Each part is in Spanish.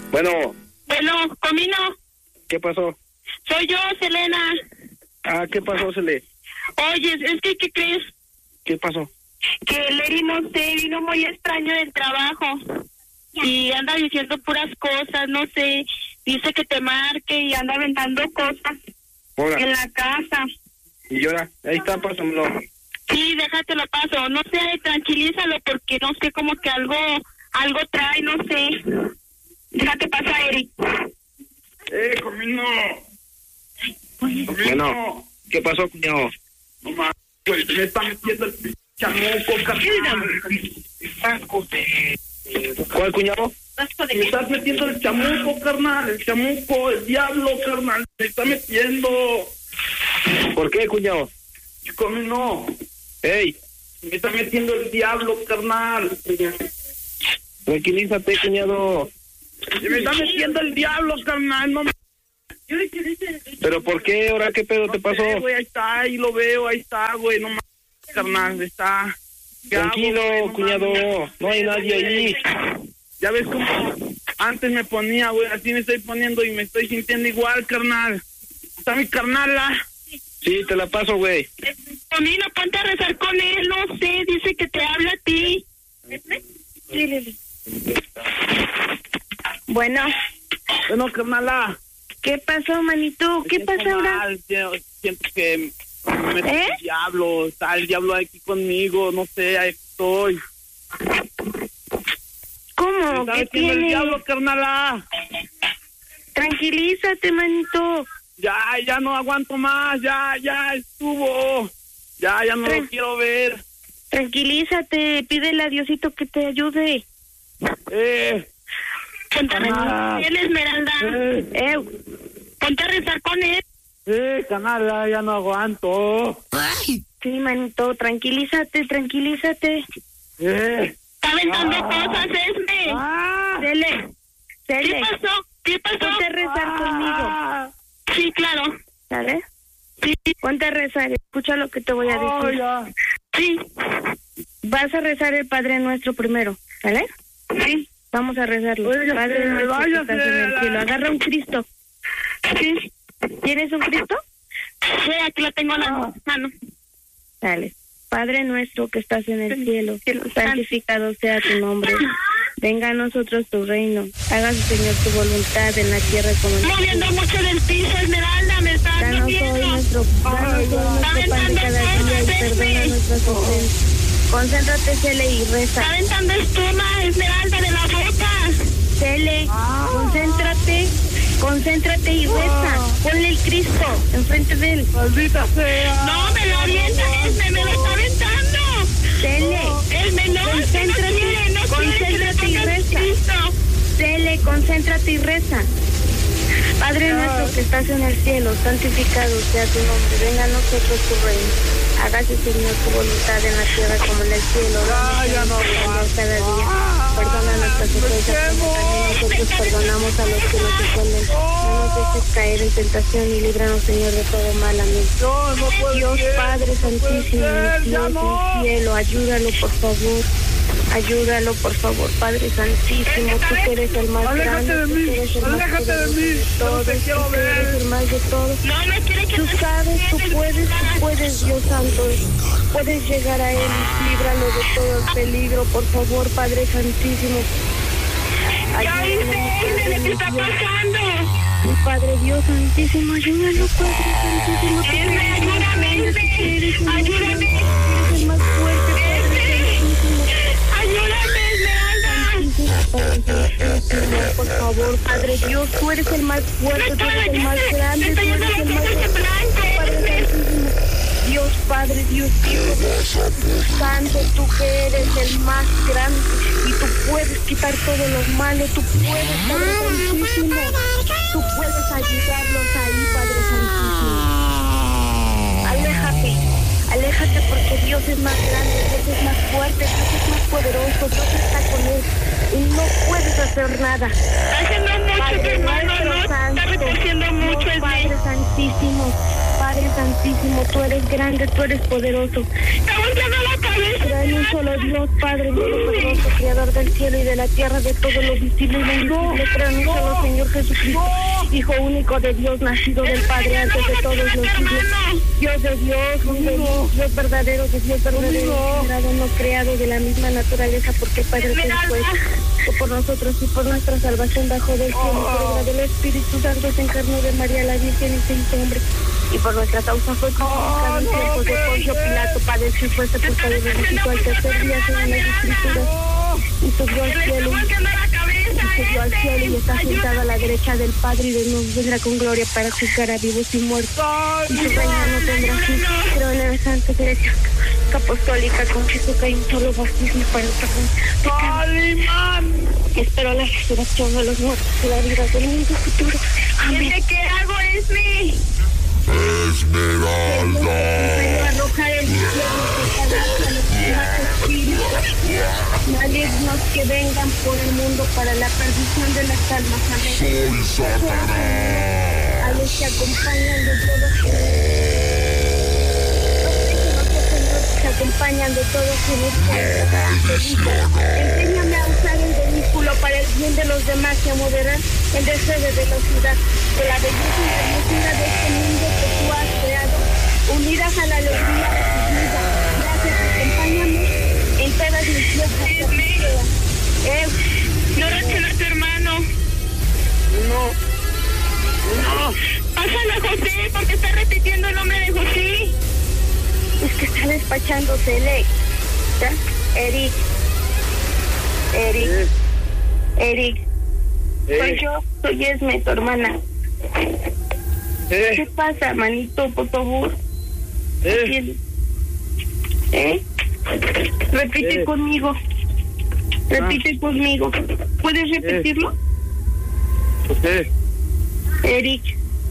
Bueno. Bueno, Comino. ¿Qué pasó? Soy yo, Selena. Ah, ¿qué pasó, Sele? Oye, es que, ¿qué crees? ¿Qué pasó? Que Leri, no sé, vino muy extraño del trabajo. Y anda diciendo puras cosas, no sé. Dice que te marque y anda aventando cosas. Hola. En la casa. Y llora. Ahí está, pásamelo. Sí, déjate lo paso. No sé, tranquilízalo porque no sé, como que algo trae, no sé. Déjate pasar, Eric. Comino. Bueno, ¿qué pasó, cuñado? No mames, güey, me está metiendo el chamuco, carnal. ¿Cuál, cuñado? Me estás metiendo el chamuco, carnal. El chamuco, el diablo, carnal. Me está metiendo. ¿Por qué, cuñado? Comino. ¡Ey! Me está metiendo el diablo, carnal. Tranquilízate, cuñado. Me está metiendo el diablo, carnal. No me... ¿Pero por qué? ¿Ahora qué pedo te pasó? Güey, ahí está, ahí lo veo, ahí está, güey. No mames, carnal, está. Tranquilo, cuñado. No hay nadie ahí. Ya ves cómo antes me ponía, güey. Así me estoy poniendo y me estoy sintiendo igual, carnal. Está mi carnala. Sí, te la paso, güey. Comino, ponte a rezar con él, no sé, dice que te habla a ti. Sí. Bueno, carnala. ¿qué pasó, manito? ¿Qué pasa ahora? Siento que me mete el diablo. Está el diablo aquí conmigo. No sé, ahí estoy. ¿Cómo? ¿Qué tiene el tiene? diablo, carnala? Tranquilízate, manito. Ya no aguanto más. Ya estuvo. Ya no lo quiero ver. Tranquilízate, pídele a Diosito que te ayude. Ponte a rezar con él, Esmeralda. Ponte a rezar con él. Canala, ya no aguanto. Sí, manito, tranquilízate. Está aventando cosas, Esme. Cele. ¿Qué pasó? Ponte a rezar conmigo. Sí, claro. ¿Sale? Sí. Ponte a rezar, escucha lo que te voy a decir. Sí. Vas a rezar el Padre Nuestro primero, ¿vale? Sí. Vamos a rezarlo. Padre Nuestro que estás en el cielo. Agarra un Cristo. Sí. ¿Tienes un Cristo? Sí, aquí lo tengo en la mano. Dale. Padre Nuestro que estás en el cielo, santificado sea tu nombre. Venga a nosotros tu reino. Hágase, Señor, tu voluntad en la tierra como en el cielo. Moviendo mucho del piso, Esmeralda, me está Danos hoy nuestro pan de cada día y perdona nuestras ofensas. Concéntrate, Cele, y reza. Está aventando espuma, Esmeralda, de la boca. Cele, concéntrate y reza. Ponle el Cristo enfrente de él. Maldita sea. No, me lo avienta, me lo está aventando. Cele, El menor, concéntrate y reza. Cele, concéntrate y reza. Padre nuestro que estás en el cielo, santificado sea tu nombre. Venga a nosotros tu reino. Hágase, Señor, tu voluntad en la tierra como en el cielo. Danos cada día. Perdona nuestras ofensas, como también nosotros perdonamos a los que nos ofenden. No nos dejes caer en tentación y líbranos, Señor, de todo mal. Amén. Dios Padre Santísimo, Dios del cielo, ayúdalo, por favor. Ayúdalo, por favor, Padre Santísimo. Tú que eres el más grande, tú que eres el más poderoso de todos, tú que eres el más de todos. Tú sabes, tú puedes, Dios Santo. Puedes llegar a Él y líbralo de todo el peligro, por favor, Padre Santísimo. Ayúdalo, ¿qué está pasando? Padre Dios Santísimo, ayúdalo, Padre Santísimo. Ayúdame. Eres el más fuerte, Padre Santísimo. Ayúdame, Esmeralda. Por favor, Padre Dios, tú eres el más fuerte, tú eres el más grande, tú eres el más fuerte, Padre Santísimo. Dios Padre, Dios Hijo, Santo, tú que eres el más grande y tú puedes quitar todo lo malo, tú puedes, Padre Santísimo, tú puedes ayudarlos ahí, Padre Santísimo. Aléjate porque Dios es más grande, Dios es más fuerte, Dios es más poderoso, Dios está con él y no puedes hacer nada. Está haciendo mucho tu hermano, ¿no? Está retorciendo mucho el Padre Santísimo, tú eres grande, tú eres poderoso. Está volteando la cabeza. Pero hay un solo Dios, Padre poderoso, creador del cielo y de la tierra, de todo lo visible y lo invisible. Creo en un solo Señor Jesucristo, Hijo único de Dios, nacido del Padre antes de todos los siglos. Dios de Dios, Dios verdadero de Dios verdadero, creado, no creado, de la misma naturaleza, porque Padre te fue por nosotros y por nuestra salvación bajo del cielo, por obra del Espíritu Santo se encarnó de María la Virgen y se hizo hombre, y por nuestra causa fue crucificado en tiempos de Poncio Pilato, padeció y fue sepultado y resucitó al tercer día según las Escrituras, y subió al cielo y está sentado a la derecha del Padre, y de nuevo vendrá con gloria para juzgar a vivos y muertos, y su reino no tendrá fin. Creo en la Santa Iglesia Apostólica, confieso que hay un solo bautismo para el perdón de pecados. Espero la resurrección de los muertos y la vida del mundo futuro. Amén. ¿De qué hago, Esme? Esmeralda. Arrojar el cielo a los demás espíritus malignos que vengan por el mundo para la perdición de las almas. Amén. Soy Satanás. A los que acompañan de todos se acompañan de todos enséñame a usar el vehículo para el bien de los demás y a moderar el deseo de velocidad de la belleza y hermosura de este mundo que tú has creado, unidas a la alegría de tu vida. Gracias, acompáñame en todas mis fiestas. No reacciona a tu hermano. No. Pásale a José, porque está repitiendo el nombre de José. Es que está despachándose el ex. ¿Ya? Eric. Soy yo, soy Esme, tu hermana. ¿Qué pasa, manito, por favor? Repite conmigo. ¿Puedes repetirlo? José. Eric.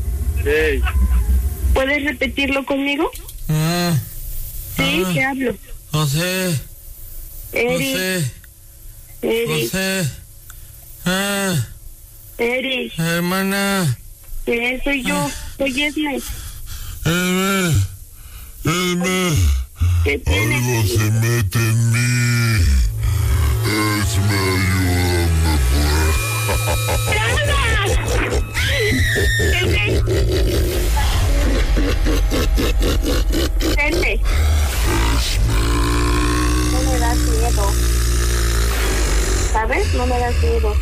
¿Puedes repetirlo conmigo? Sí, te hablo. José. Eric. José. Eric. Hermana. Soy yo. Soy Esme. Esme. ¿Qué tienes? Algo se mete en mí. Esme, Vente. No me das miedo. ¿Sabes? No me das miedo.